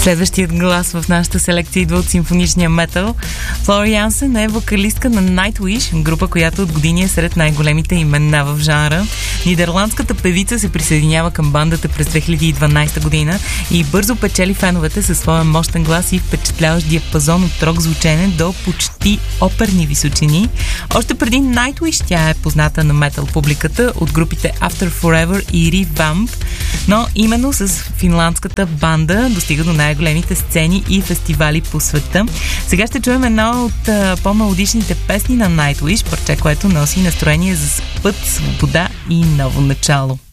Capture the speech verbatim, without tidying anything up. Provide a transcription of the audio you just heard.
Следващият глас в нашата селекция идва от симфоничния метал. Флора Янсен е вокалистка на Nightwish, група, която от години е сред най-големите имена в жанра. Нидерландската певица се присъединява към бандата през две хиляди и дванадесета година и бързо печели феновете със своя мощен глас и впечатляващ диапазон от рок звучене до почти оперни височини. Още преди Nightwish тя е позната на метал публиката от групите After Forever и Revamp, но именно с финландската банда достига до най-големите сцени и фестивали по света. Сега ще чуем едно от а, по-мелодичните песни на Nightwish, парче, което носи настроение за спът, свобода и ново начало.